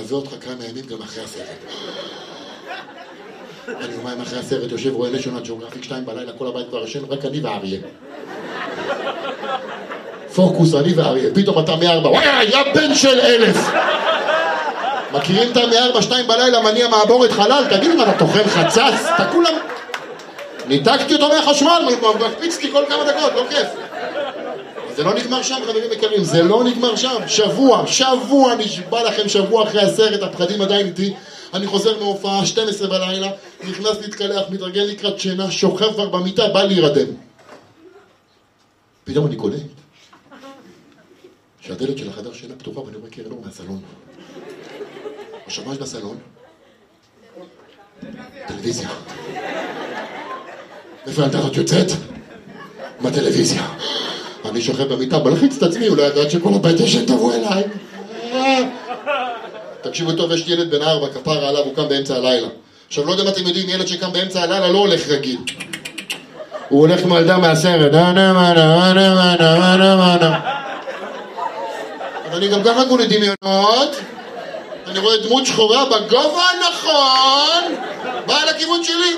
מלווה אותך כמה ימים גם אחרי הסרט. אני יומיים אחרי הסרט יושב רואה נשיונל ג'אוגרפיק 2 בלילה, כל הבית כבר ישן, רק אני ואריה. פוקוס, אני ואריה, פתאום אתה מ-4, וואי, יא בן של 1000! מכירים את ה-4, 2 בלילה, מניע מעבורת חלל, תגיד אם אתה תאכל חצץ, אתה כולם... ניתקתי אותו מהחשמל, מקפיצתי כל כמה דקות, לא כיף. זה לא נגמר שם, חברים יקרים, זה לא נגמר שם. שבוע, נשבע לכם, שבוע אחרי הסרט, הפחדים עדיין איתי. אני חוזר מהופעה, 12 בלילה, נכנס להתקלח, מתרגל לקראת שינה, שוכב כבר במיטה, בא להירדם. פתאום אני קולט שהדלת של החדר שינה פתוחה, ואני רואה קרן אור מהסלון. השמש בסלון, טלוויזיה. איפה הילדה הזאת יוצאת? מהטלוויזיה. אני שוכב במיטה, בלחיץ את עצמי, אולי ידעת שכל הבית ישן תבוא אליי. תקשיבו טוב, יש ילד בן 4, כפרה עליו, הוא קם באמצע הלילה. עכשיו, לא יודע מה אתם יודעים, ילד שקם באמצע הלילה לא הולך רגיל. הוא הולך כמו ילדה מהסרט. אבל אני גם ככה כולי דמיונות. אני רואה דמות שחורה בגובה הנכון. באה לכיוון שלי.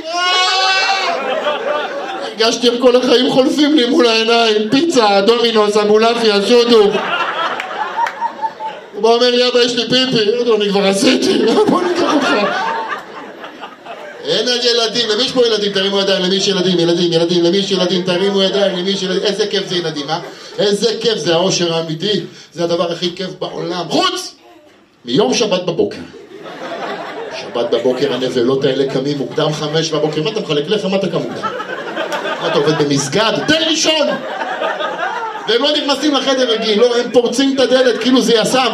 הרגשתי איך כל החיים חולפים לי מול העיניים. פיצה, דומינוס, אמולפיה, שודו. הוא בא אומר לי, אבא, יש לי פיפי. אני כבר עשיתי. בוא ניקח אותך. אין על ילדים, למי יש פה ילדים? תרימו ידיים, למי יש ילדים, ילדים, למי יש ילדים, תרימו ידיים, למי יש ילדים. איזה כיף זה ילדים, איזה כיף זה האושר האמיתי. זה הדבר הכי כיף בעולם. חוץ! מיום שבת בבוקר. שבת בבוקר הנבלות האלה קמים מוקדם 5 בבוקר. מה אתה מחלק לך? מה אתה קם מוקדם? מה אתה עובד במסגד? תן לישון! והם לא נכנסים לחדר רגיל, לא, הם פורצים את הדלת כאילו זה יסם.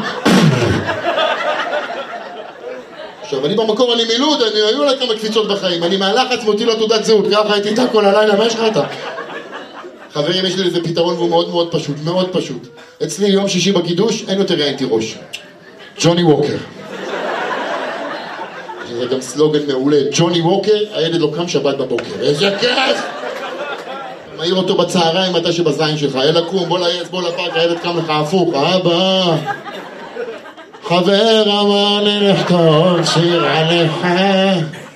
עכשיו, אני במקור, אני מילוד, היו לה כמה קפיצות בחיים, אני מהלחץ מותי לו תעודת זהות, ככה הייתי איתה כל הלילה, מה יש לך איתה? חברים, יש לי איזה פתרון והוא מאוד מאוד פשוט, מאוד פשוט. אצלי יום שישי בקידוש, אין יותר ראיינתי ראש. ג'וני ווקר. זה גם סלוגן מעולה, ג'וני ווקר, הילד לא קם שבת בבוקר. איזה כיף! מעיר אותו בצהריים, מתי שבזין שלך, אלה קום, בוא לעץ, בוא לפארק, הילד קם לך הפוך, אבא. חבר אמר לי לכתוב שיר עליך